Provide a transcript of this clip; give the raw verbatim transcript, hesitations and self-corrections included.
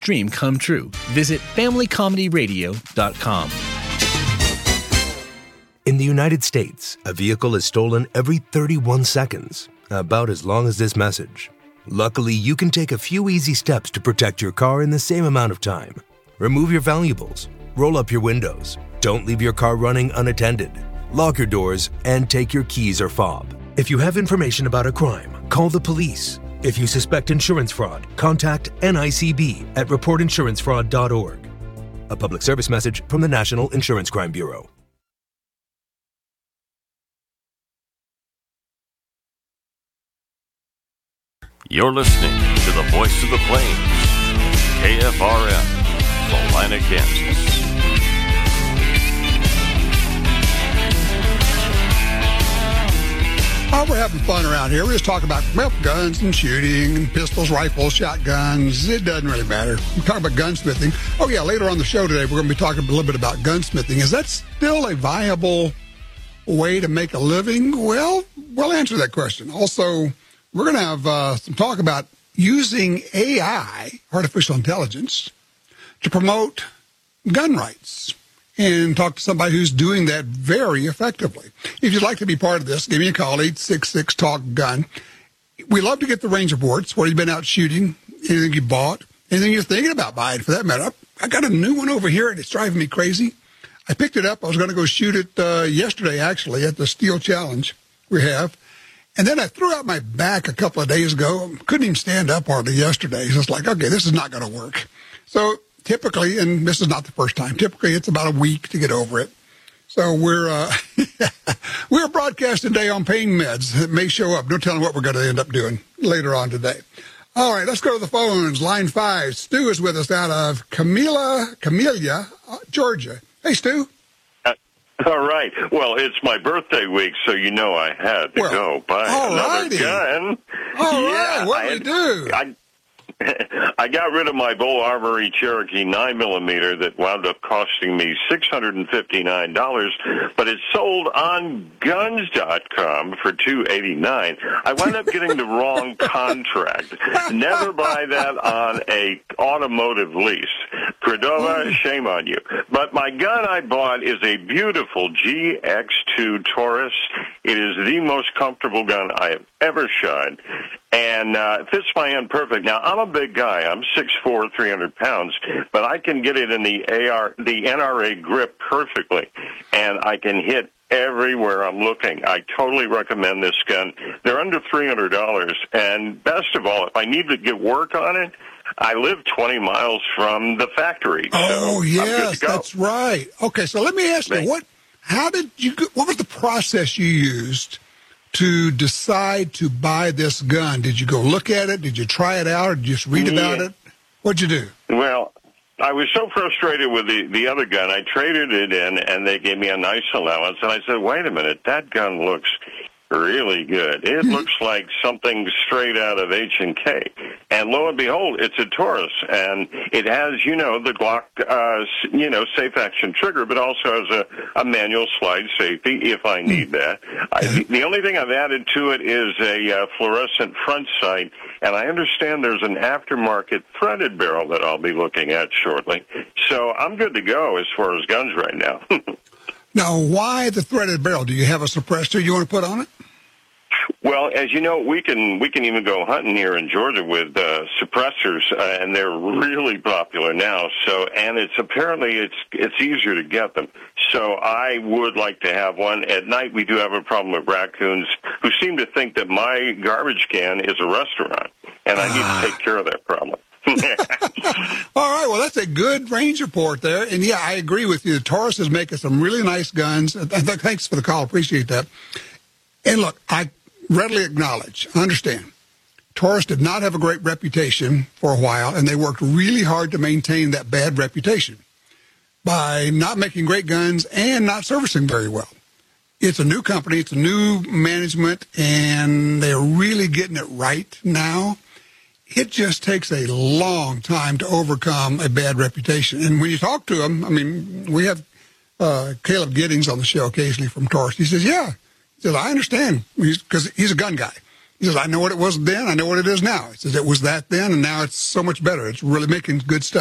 dream come true. Visit family comedy radio dot com. In the United States, a vehicle is stolen every thirty-one seconds, about as long as this message. Luckily, you can take a few easy steps to protect your car in the same amount of time. Remove your valuables, roll up your windows, don't leave your car running unattended, lock your doors, and take your keys or fob. If you have information about a crime, call the police. If you suspect insurance fraud, contact N I C B at report insurance fraud dot org. A public service message from the National Insurance Crime Bureau. You're listening to the Voice of the Plains, K F R M, Salina, Kansas. Oh, we're having fun around here. We're just talking about, well, guns and shooting and pistols, rifles, shotguns. It doesn't really matter. We're talking about gunsmithing. Oh, yeah, later on the show today, we're going to be talking a little bit about gunsmithing. Is that still a viable way to make a living? Well, we'll answer that question. Also, we're going to have uh, some talk about using A I, artificial intelligence, to promote gun rights and talk to somebody who's doing that very effectively. If you'd like to be part of this, give me a call, eight six six, talk gun. We love to get the range reports. What have you been out shooting? Anything you bought? Anything you're thinking about buying, for that matter? I got a new one over here, and it's driving me crazy. I picked it up. I was going to go shoot it uh, yesterday, actually, at the Steel Challenge we have. And then I threw out my back a couple of days ago. Couldn't even stand up hardly yesterday. So it's like, okay, this is not going to work. So typically, and this is not the first time, typically it's about a week to get over it. So we're uh, we're broadcasting today on pain meds that may show up. No telling what we're going to end up doing later on today. All right, let's go to the phones. Line five. Stu is with us out of Camilla, Camellia, Georgia. Hey, Stu. All right. Well, it's my birthday week, so you know I had to well, go buy another gun. All yeah, right. What do we do? I, I got rid of my Bull Armory Cherokee nine millimeter that wound up costing me six hundred fifty-nine dollars, but it sold on guns dot com for two hundred eighty-nine dollars. I wound up getting the wrong contract. Never buy that on a automotive lease. Cordova, shame on you. But my gun I bought is a beautiful G X two Taurus. It is the most comfortable gun I have ever shot, and uh, it fits my hand perfect. Now, I'm a big guy. I'm six foot four, three hundred pounds, but I can get it in the A R, the N R A grip perfectly, and I can hit everywhere I'm looking. I totally recommend this gun. They're under three hundred dollars, and best of all, if I need to get work on it, I live twenty miles from the factory. Oh, so yes, that's right. Okay, so let me ask you, what? How did you? What was the process you used to decide to buy this gun? Did you go look at it? Did you try it out, or did you just read about yeah. it? What'd you do? Well, I was so frustrated with the, the other gun, I traded it in, and they gave me a nice allowance. And I said, wait a minute, that gun looks really good. It looks like something straight out of H and K. And lo and behold, it's a Taurus, and it has, you know, the Glock, uh, you know, safe action trigger, but also has a, a manual slide safety if I need that. I, the only thing I've added to it is a uh, fluorescent front sight, and I understand there's an aftermarket threaded barrel that I'll be looking at shortly. So I'm good to go as far as guns right now. Now, why the threaded barrel? Do you have a suppressor you want to put on it? Well, as you know, we can we can even go hunting here in Georgia with uh, suppressors, uh, and they're really popular now. So, and it's apparently it's it's easier to get them. So, I would like to have one. At night, we do have a problem with raccoons who seem to think that my garbage can is a restaurant, and I need to take care of that problem. All right, well, that's a good range report there. And, yeah, I agree with you. The Taurus is making some really nice guns. Thanks for the call. Appreciate that. And, look, I readily acknowledge, understand, Taurus did not have a great reputation for a while, and they worked really hard to maintain that bad reputation by not making great guns and not servicing very well. It's a new company. It's a new management, and they're really getting it right now. It just takes a long time to overcome a bad reputation. And when you talk to them, I mean, we have uh, Caleb Giddings on the show occasionally from Taurus. He says, yeah, he says, I understand, because he's, he's a gun guy. He says, I know what it was then. I know what it is now. He says, it was that then, and now it's so much better. It's really making good stuff.